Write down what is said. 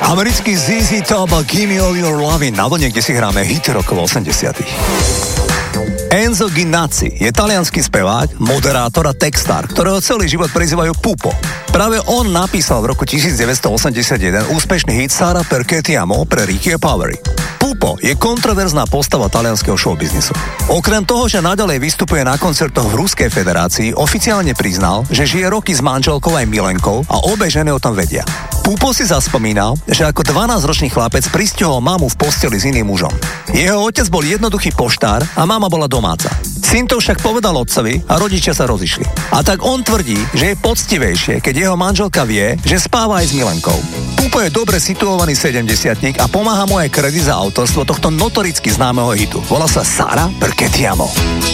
Americký ZZ Top a Give Me All Your Lovin' na vlne, kde si hráme hity rokov 80. Enzo Ginazzi je taliansky spevák, moderátor a textár, ktorého celý život prezývajú Pupo. Práve on napísal v roku 1981 úspešný hit Sara Perché Ti Amo pre Ricky e Poveri. Pupo je kontroverzná postava talianskeho showbiznisu. Okrem toho, že naďalej vystupuje na koncertoch v Ruskej federácii, oficiálne priznal, že žije roky s manželkou aj milenkou a obe ženy o tom vedia. Pupo si zaspomínal, že ako 12-ročný chlapec pristihol mamu v posteli s iným mužom. Jeho otec bol jednoduchý poštár a mama bola domáca. Syn to však povedal otcovi a rodičia sa rozišli. A tak on tvrdí, že je poctivejšie, keď jeho manželka vie, že spáva aj s milenkou. Pupo je dobre situovaný 70-tník a pomáha mu aj kredit za autorstvo tohto notoricky známeho hitu. Volá sa Sara Perché Ti Amo.